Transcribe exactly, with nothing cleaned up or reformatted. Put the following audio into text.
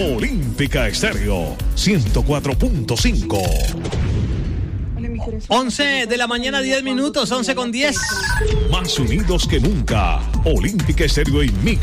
Olímpica Estéreo ciento cuatro punto cinco. once de la mañana, diez minutos, once con diez. Más unidos que nunca. Olímpica Estéreo y Mix